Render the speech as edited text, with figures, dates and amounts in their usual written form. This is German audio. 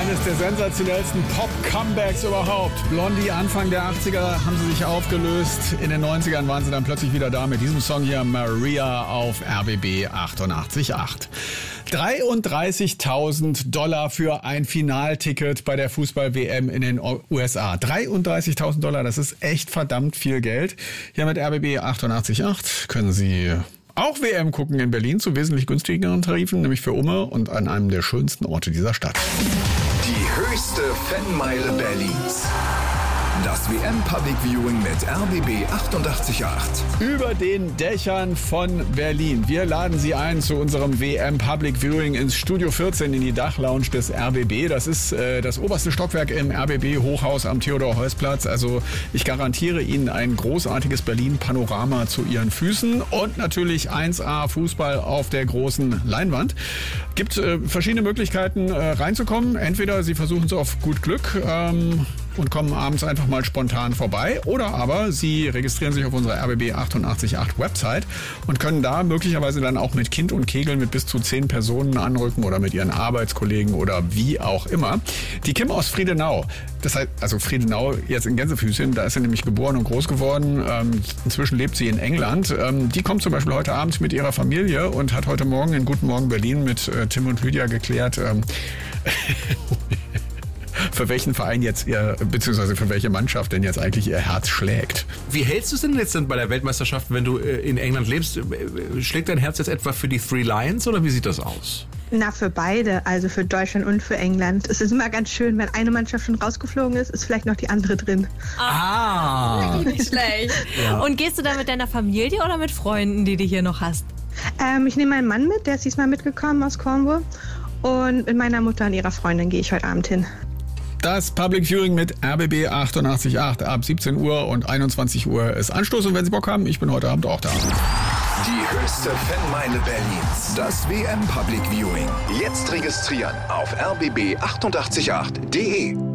Eines der sensationellsten Pop-Comebacks überhaupt. Blondie, Anfang der 80er haben sie sich aufgelöst. In den 90ern waren sie dann plötzlich wieder da mit diesem Song hier, Maria, auf RBB 88.8. $33.000 für ein Finalticket bei der Fußball-WM in den USA. $33.000, das ist echt verdammt viel Geld. Hier mit RBB 88.8 können Sie auch WM gucken in Berlin zu wesentlich günstigeren Tarifen, nämlich für Umme und an einem der schönsten Orte dieser Stadt. Die höchste Fanmeile Berlins. Das WM Public Viewing mit RBB 88.8. Über den Dächern von Berlin. Wir laden Sie ein zu unserem WM Public Viewing ins Studio 14 in die Dachlounge des RBB. Das ist das oberste Stockwerk im RBB Hochhaus am Theodor-Heuss-Platz. Also ich garantiere Ihnen ein großartiges Berlin-Panorama zu Ihren Füßen und natürlich 1A Fußball auf der großen Leinwand. Gibt verschiedene Möglichkeiten reinzukommen. Entweder Sie versuchen es auf gut Glück und kommen abends einfach mal spontan vorbei. Oder aber Sie registrieren sich auf unserer RBB 88.8 Website und können da möglicherweise dann auch mit Kind und Kegeln mit bis zu 10 Personen anrücken oder mit Ihren Arbeitskollegen oder wie auch immer. Die Kim aus Friedenau, das heißt, also Friedenau jetzt in Gänsefüßchen, da ist sie nämlich geboren und groß geworden. Inzwischen lebt sie in England. Die kommt zum Beispiel heute Abend mit ihrer Familie und hat heute Morgen in Guten Morgen Berlin mit Tim und Lydia geklärt, für welchen Verein jetzt beziehungsweise für welche Mannschaft denn jetzt eigentlich ihr Herz schlägt. Wie hältst du es denn jetzt bei der Weltmeisterschaft, wenn du in England lebst? Schlägt dein Herz jetzt etwa für die Three Lions oder wie sieht das aus? Na, für beide, also für Deutschland und für England. Es ist immer ganz schön, wenn eine Mannschaft schon rausgeflogen ist vielleicht noch die andere drin. Nicht schlecht. Ja. Und gehst du da mit deiner Familie oder mit Freunden, die du hier noch hast? Ich nehme meinen Mann mit, der ist diesmal mitgekommen aus Cornwall. Und mit meiner Mutter und ihrer Freundin gehe ich heute Abend hin. Das Public Viewing mit RBB 88.8 ab 17 Uhr und 21 Uhr ist Anstoß. Und wenn Sie Bock haben, ich bin heute Abend auch da. Die höchste Fanmeile Berlins. Das WM Public Viewing. Jetzt registrieren auf rbb888.de.